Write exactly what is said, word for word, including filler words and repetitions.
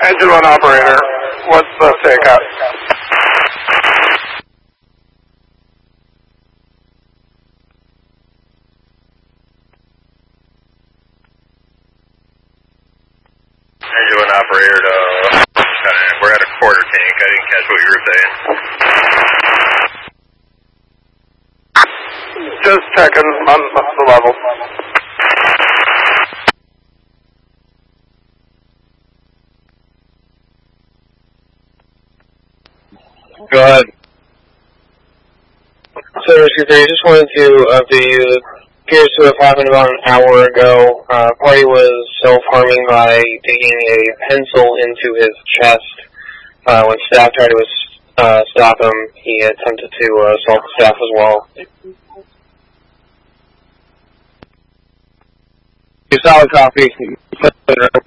Engine one operator, what's the takeout? Engine one operator, uh, we're at a quarter tank. I didn't catch what you were saying. Just checking on the level. Go ahead. So, Rescue three, just wanted to update you. It appears to have happened about an hour ago. Uh, party was self-harming by digging a pencil into his chest. Uh, when staff tried to uh, stop him, he attempted to uh, assault the staff as well. Solid copy.